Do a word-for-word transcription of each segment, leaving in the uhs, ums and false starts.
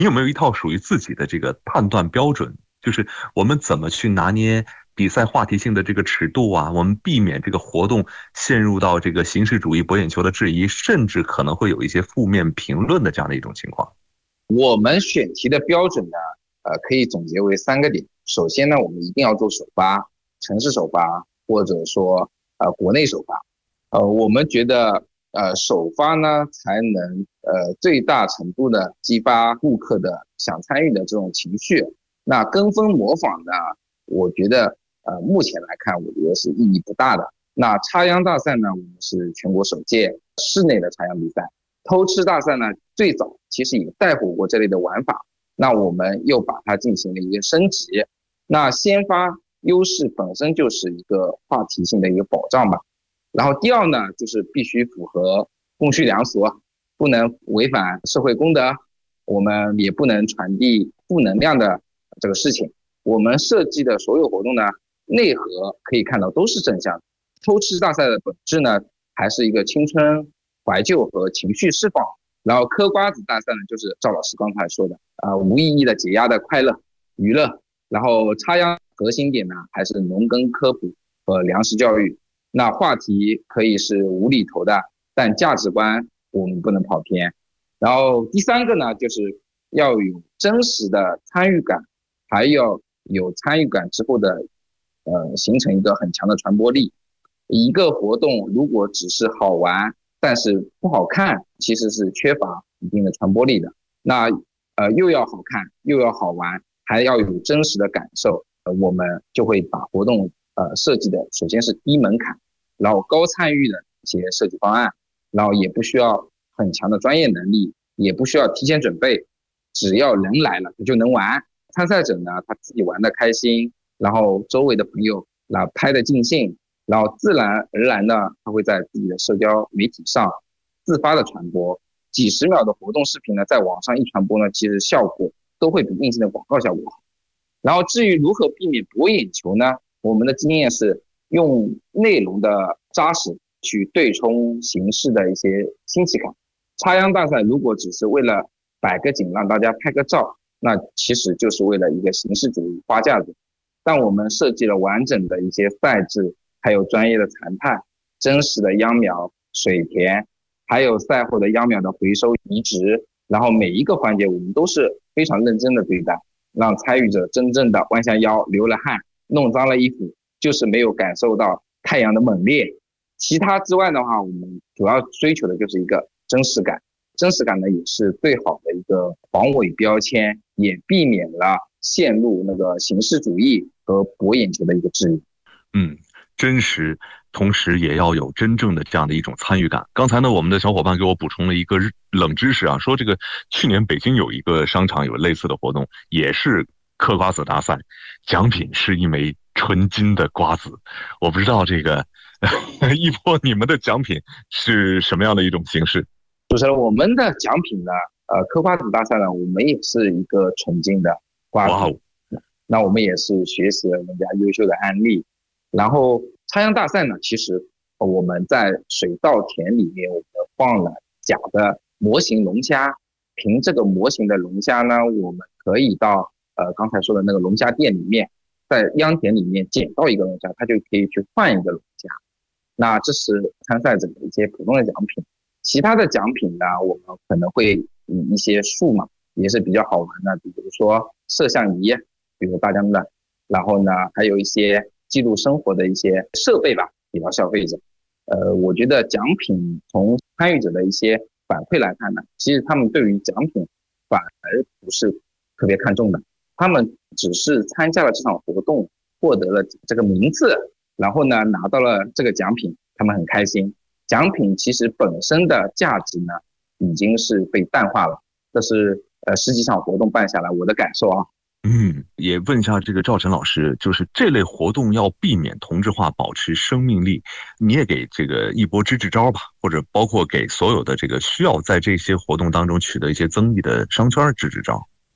你有没有一套属于自己的这个判断标准？就是我们怎么去拿捏比赛话题性的这个尺度啊，我们避免这个活动陷入到这个形式主义博眼球的质疑，甚至可能会有一些负面评论的这样的一种情况。 我们选题的标准呢，呃，可以总结为三个点。首先呢，我们一定要做首发，城市首发，或者说呃国内首发。呃，我们觉得呃首发呢，才能呃最大程度的激发顾客的想参与的这种情绪。那跟风模仿呢，我觉得呃目前来看，我觉得是意义不大的。那插秧大赛呢，我们是全国首届室内的插秧比赛。偷吃大赛呢，最早其实也带火过这类的玩法，那我们又把它进行了一个升级。那先发优势本身就是一个话题性的一个保障吧。然后第二呢，就是必须符合公序良俗，不能违反社会公德，我们也不能传递负能量的这个事情。我们设计的所有活动呢，内核可以看到都是正向的。偷吃大赛的本质呢，还是一个青春怀旧和情绪释放。然后嗑瓜子大赛呢，就是赵老师刚才说的啊、呃，无意义的解压的快乐娱乐。然后插秧核心点呢，还是农耕科普和粮食教育。那话题可以是无厘头的，但价值观我们不能跑偏。然后第三个呢，就是要有真实的参与感，还要有参与感之后的呃形成一个很强的传播力。一个活动如果只是好玩，但是不好看，其实是缺乏一定的传播力的。那呃又要好看，又要好玩，还要有真实的感受，呃、我们就会把活动呃设计的首先是低门槛，然后高参与的一些设计方案，然后也不需要很强的专业能力，也不需要提前准备，只要人来了他就能玩。参赛者呢，他自己玩的开心，然后周围的朋友那拍的尽兴，然后自然而然呢，他会在自己的社交媒体上自发的传播。几十秒的活动视频呢，在网上一传播呢，其实效果都会比硬性的广告效果好。然后至于如何避免博眼球呢，我们的经验是用内容的扎实去对冲形式的一些新奇感。插秧大赛如果只是为了摆个景让大家拍个照，那其实就是为了一个形式主义花架子。但我们设计了完整的一些赛制，还有专业的裁判、真实的秧苗、水田，还有赛后的秧苗的回收移植，然后每一个环节我们都是非常认真的对待，让参与者真正的弯下腰、流了汗、弄脏了衣服，就是没有感受到太阳的猛烈。其他之外的话，我们主要追求的就是一个真实感。真实感呢，也是最好的一个防伪标签，也避免了陷入那个形式主义和博眼球的一个质疑。 嗯，真实，同时也要有真正的这样的一种参与感。刚才呢，我们的小伙伴给我补充了一个冷知识啊，说这个去年北京有一个商场有类似的活动，也是嗑瓜子大赛，奖品是一枚纯金的瓜子。我不知道这个一波你们的奖品是什么样的一种形式？ 主持人，我们的奖品呢，呃，嗑瓜子大赛呢，我们也是一个纯金的瓜子。 哇， 那我们也是学习了人家优秀的案例。然后插秧大赛呢，其实我们在水稻田里面，我们放了假的模型龙虾。凭这个模型的龙虾呢，我们可以到呃刚才说的那个龙虾店里面，在秧田里面捡到一个龙虾，它就可以去换一个龙虾。那这是参赛者的一些普通的奖品。其他的奖品呢，我们可能会以一些数码也是比较好玩的，比如说摄像仪，比如大疆的，然后呢还有一些记录生活的一些设备吧，给到消费者。呃，我觉得奖品从参与者的一些反馈来看呢，其实他们对于奖品反而不是特别看重的，他们只是参加了这场活动，获得了这个名次，然后呢拿到了这个奖品，他们很开心。奖品其实本身的价值呢，已经是被淡化了。这是呃十几场活动办下来我的感受啊。 嗯，也问一下这个赵晨老师，就是这类活动要避免同质化，保持生命力，你也给这个一波支支招吧，或者包括给所有的这个需要在这些活动当中取得一些增益的商圈支支招。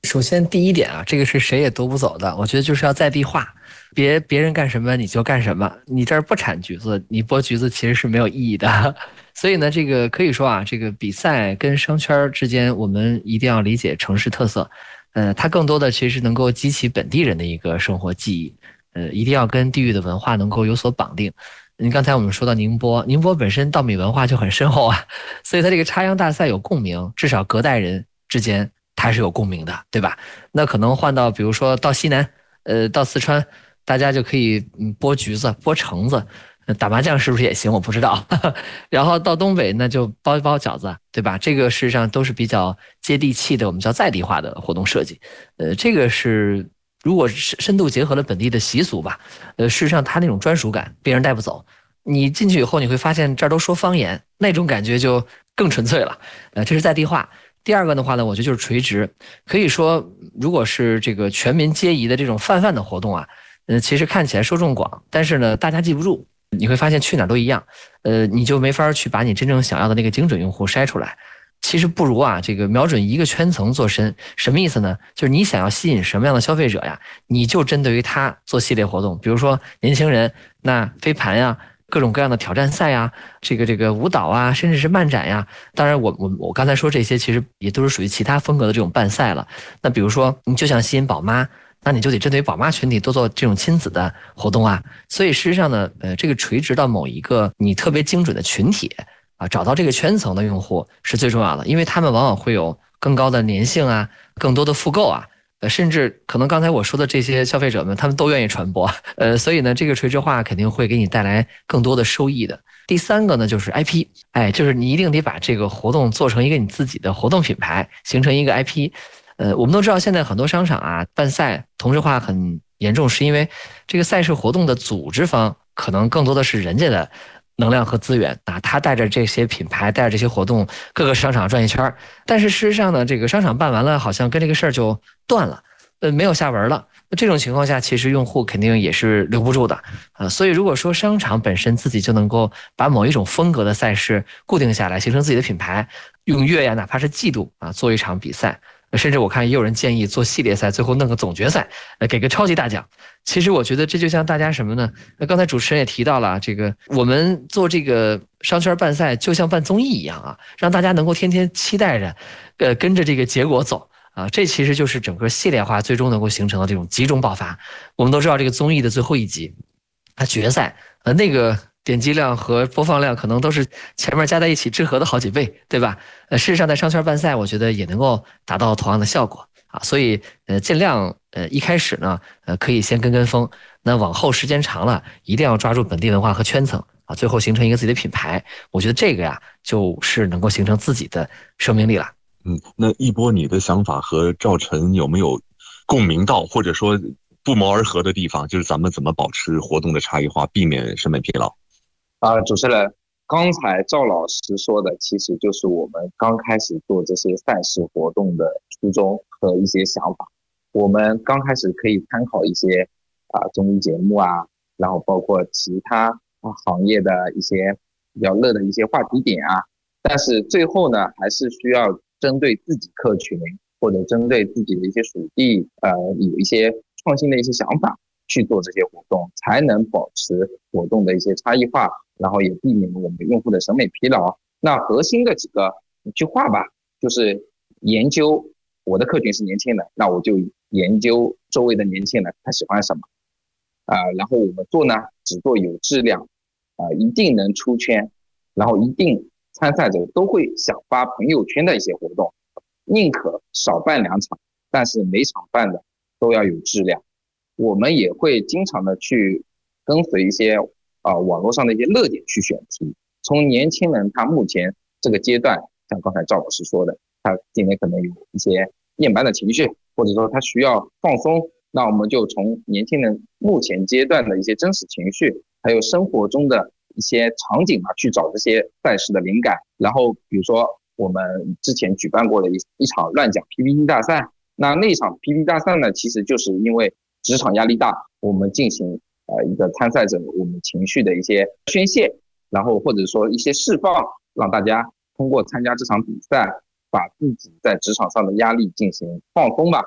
首先第一点啊，这个是谁也夺不走的，我觉得就是要在地化，别别人干什么你就干什么，你这儿不产橘子，你剥橘子其实是没有意义的。所以呢，这个可以说啊，这个比赛跟商圈之间，我们一定要理解城市特色，呃，它更多的其实能够激起本地人的一个生活记忆，呃，一定要跟地域的文化能够有所绑定。你刚才我们说到宁波，宁波本身稻米文化就很深厚啊，所以它这个插秧大赛有共鸣，至少隔代人之间它是有共鸣的，对吧？那可能换到比如说到西南，呃，到四川，大家就可以嗯剥橘子、剥橙子，打麻将是不是也行？我不知道。然后到东北那就包一包饺子，对吧？这个事实上都是比较接地气的，我们叫在地化的活动设计。呃，这个是如果是深度结合了本地的习俗吧，呃，事实上它那种专属感别人带不走。你进去以后你会发现这儿都说方言，那种感觉就更纯粹了。呃，这是在地化。第二个的话呢，我觉得就是垂直，可以说，如果是这个全民皆宜的这种泛泛的活动啊，呃，其实看起来受众广，但是呢，大家记不住，你会发现去哪儿都一样，呃，你就没法去把你真正想要的那个精准用户筛出来。其实不如啊，这个瞄准一个圈层做深，什么意思呢？就是你想要吸引什么样的消费者呀，你就针对于他做系列活动，比如说年轻人，那飞盘呀。各种各样的挑战赛啊，这个这个舞蹈啊，甚至是漫展呀。当然我，我我我刚才说这些，其实也都是属于其他风格的这种办赛了。那比如说，你就想吸引宝妈，那你就得针对宝妈群体多做这种亲子的活动啊。所以事实上呢，呃，这个垂直到某一个你特别精准的群体啊，找到这个圈层的用户是最重要的，因为他们往往会有更高的粘性啊，更多的复购啊。呃，甚至可能刚才我说的这些消费者们，他们都愿意传播，呃，所以呢，这个垂直化肯定会给你带来更多的收益的。第三个呢，就是 I P， 哎，就是你一定得把这个活动做成一个你自己的活动品牌，形成一个 I P。呃，我们都知道现在很多商场啊办赛同质化很严重，是因为这个赛事活动的组织方可能更多的是人家的能量和资源啊，他带着这些品牌，带着这些活动，各个商场转一圈。但是事实上呢，这个商场办完了，好像跟这个事儿就断了，呃，没有下文了。这种情况下，其实用户肯定也是留不住的啊。所以如果说商场本身自己就能够把某一种风格的赛事固定下来，形成自己的品牌，用月呀，哪怕是季度啊，做一场比赛。甚至我看也有人建议做系列赛，最后弄个总决赛，呃，给个超级大奖。其实我觉得这就像大家什么呢？那刚才主持人也提到了，这个我们做这个商圈办赛就像办综艺一样啊，让大家能够天天期待着，呃，跟着这个结果走啊。这其实就是整个系列化最终能够形成的这种集中爆发。我们都知道这个综艺的最后一集，它决赛，呃，那个点击量和播放量可能都是前面加在一起之和的好几倍，对吧？呃，事实上在商圈办赛，我觉得也能够达到同样的效果啊。所以，呃，尽量呃一开始呢，呃可以先跟跟风，那往后时间长了，一定要抓住本地文化和圈层啊，最后形成一个自己的品牌。我觉得这个呀，就是能够形成自己的生命力了。 嗯，那一波你的想法和赵晨有没有共鸣到，或者说不谋而合的地方？就是咱们怎么保持活动的差异化，避免审美疲劳？ 啊，主持人，刚才赵老师说的，其实就是我们刚开始做这些赛事活动的初衷和一些想法。我们刚开始可以参考一些啊综艺节目啊，然后包括其他啊行业的一些比较热的一些话题点啊，但是最后呢，还是需要针对自己客群或者针对自己的一些属地，呃，有一些创新的一些想法去做这些活动，才能保持活动的一些差异化。然后也避免我们用户的审美疲劳。那核心的几个一句话吧，就是研究我的客群是年轻人，那我就研究周围的年轻人他喜欢什么，啊、呃，然后我们做呢，只做有质量，啊、呃，一定能出圈，然后一定参赛者都会想发朋友圈的一些活动，宁可少办两场，但是每场办的都要有质量。我们也会经常的去跟随一些啊、呃，网络上的一些热点去选题，从年轻人他目前这个阶段，像刚才赵老师说的，他今天可能有一些厌班的情绪，或者说他需要放松，那我们就从年轻人目前阶段的一些真实情绪，还有生活中的一些场景啊，去找这些赛事的灵感。然后比如说我们之前举办过的一一场乱讲 P P T 大赛，那那一场 P P T 大赛呢，其实就是因为职场压力大，我们进行呃，一个参赛者我们情绪的一些宣泄，然后或者说一些释放，让大家通过参加这场比赛，把自己在职场上的压力进行放松吧。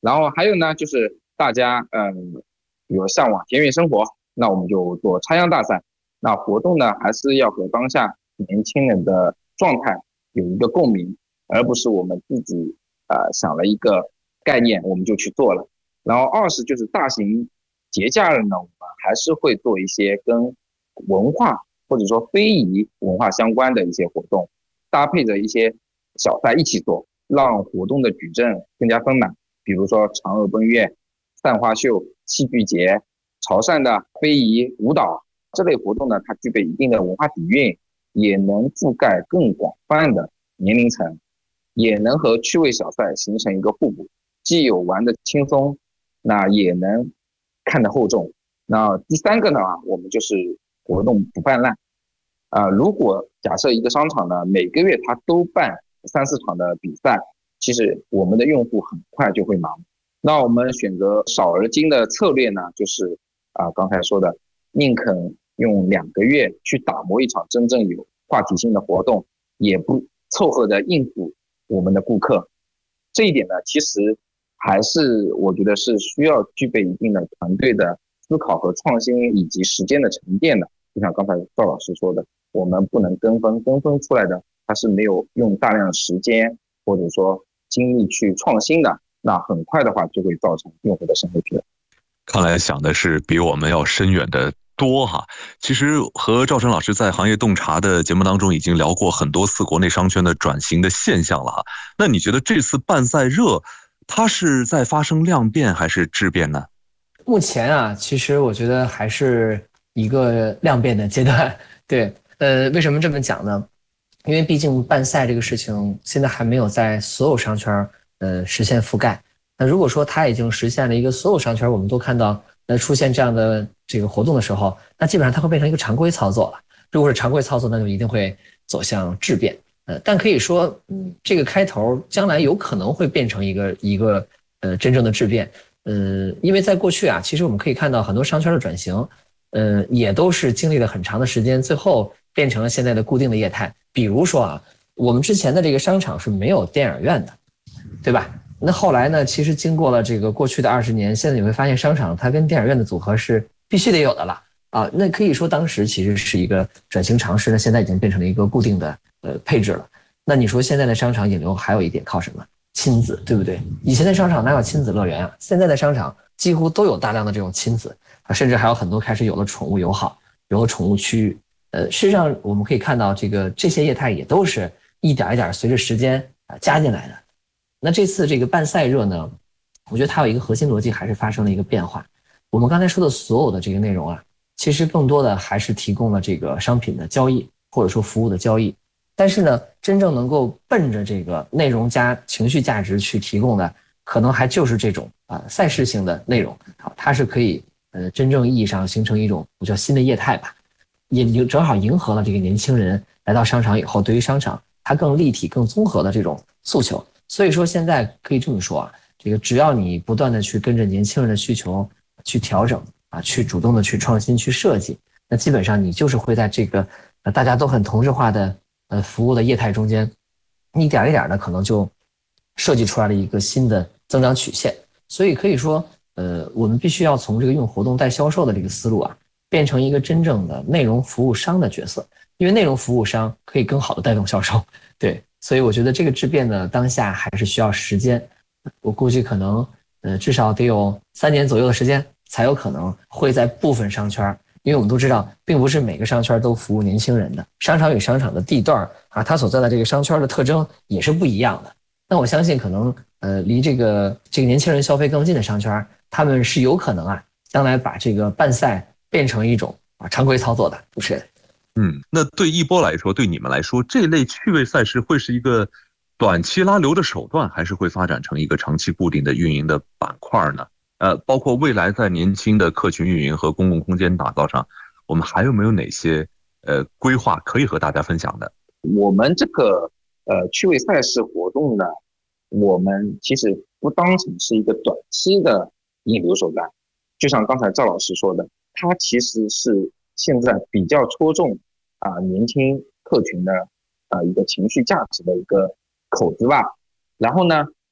然后还有呢，就是大家嗯，比如向往田园生活，那我们就做插秧大赛。那活动呢，还是要和当下年轻人的状态有一个共鸣，而不是我们自己呃想了一个概念我们就去做了。然后二是就是大型节假日呢，我们还是会做一些跟文化或者说非遗文化相关的一些活动，搭配着一些小赛一起做，让活动的矩阵更加丰满。比如说嫦娥奔月、散花秀、戏剧节、潮汕的非遗舞蹈这类活动呢，它具备一定的文化底蕴，也能覆盖更广泛的年龄层，也能和趣味小赛形成一个互补，既有玩的轻松，那也能看得厚重。那第三个呢，我们就是活动不泛滥。啊、呃，如果假设一个商场呢，每个月它都办三四场的比赛，其实我们的用户很快就会忙。那我们选择少而精的策略呢，就是啊、呃、刚才说的，宁肯用两个月去打磨一场真正有话题性的活动，也不凑合的应付我们的顾客。这一点呢，其实还是我觉得是需要具备一定的团队的思考和创新以及时间的沉淀的。就像刚才赵老师说的，我们不能跟风，跟风出来的它是没有用大量的时间或者说精力去创新的，那很快的话就会造成用户的生活疲劳。 看来想的是比我们要深远的多哈。其实和赵晨老师在行业洞察的节目当中已经聊过很多次国内商圈的转型的现象了哈。那你觉得这次办赛热它是在发生量变还是质变呢？ 目前啊，其实我觉得还是一个量变的阶段。对，呃，为什么这么讲呢？因为毕竟办赛这个事情现在还没有在所有商圈呃实现覆盖。那如果说它已经实现了一个所有商圈我们都看到呃出现这样的这个活动的时候，那基本上它会变成一个常规操作了。如果是常规操作，那就一定会走向质变。呃，但可以说，嗯，这个开头将来有可能会变成一个一个呃真正的质变。呃，因为在过去啊，其实我们可以看到很多商圈的转型，呃，也都是经历了很长的时间，最后变成了现在的固定的业态。比如说啊，我们之前的这个商场是没有电影院的，对吧？那后来呢，其实经过了这个过去的二十年，现在你会发现商场它跟电影院的组合是必须得有的了啊。那可以说当时其实是一个转型尝试，那现在已经变成了一个固定的呃配置了。那你说现在的商场引流还有一点靠什么？亲子，对不对？以前的商场哪有亲子乐园啊？现在的商场几乎都有大量的这种亲子啊，甚至还有很多开始有了宠物友好，有了宠物区域。呃，事实上我们可以看到，这个这些业态也都是一点一点随着时间啊加进来的。那这次这个办赛热呢，我觉得它有一个核心逻辑还是发生了一个变化。我们刚才说的所有的这个内容啊，其实更多的还是提供了这个商品的交易或者说服务的交易。但是呢，真正能够奔着这个内容加情绪价值去提供的，可能还就是这种啊赛事性的内容啊，它是可以呃真正意义上形成一种我叫新的业态吧，也正好迎合了这个年轻人来到商场以后，对于商场它更立体、更综合的这种诉求。所以说现在可以这么说啊，这个只要你不断的去跟着年轻人的需求去调整啊，去主动的去创新、去设计，那基本上你就是会在这个呃大家都很同质化的呃服务的业态中间，一点一点的可能就设计出来了一个新的增长曲线。所以可以说，呃，我们必须要从这个用活动带销售的这个思路啊，变成一个真正的内容服务商的角色，因为内容服务商可以更好的带动销售。对，所以我觉得这个质变呢，当下还是需要时间。我估计可能，呃，至少得有三年左右的时间，才有可能会在部分商圈，因为我们都知道，并不是每个商圈都服务年轻人的，商场与商场的地段啊，它所在的这个商圈的特征也是不一样的。那我相信，可能呃，离这个这个年轻人消费更近的商圈，他们是有可能啊，将来把这个办赛变成一种啊常规操作的。主持人。 嗯，那对一波来说，对你们来说，这类趣味赛事会是一个短期拉流的手段，还是会发展成一个长期固定的运营的板块呢？呃，包括未来在年轻的客群运营和公共空间打造上，我们还有没有哪些呃规划可以和大家分享的？ 我们这个呃趣味赛事活动呢，我们其实不当成是一个短期的引流手段，就像刚才赵老师说的，它其实是现在比较戳中啊、呃、年轻客群的啊、呃、一个情绪价值的一个口子吧。然后呢，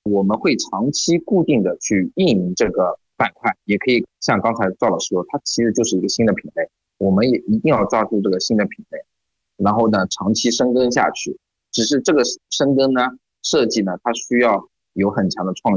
我们会长期固定的去运营这个板块，也可以像刚才赵老师说，它其实就是一个新的品类，我们也一定要抓住这个新的品类，然后呢长期深耕下去。只是这个深耕呢设计呢，它需要有很强的创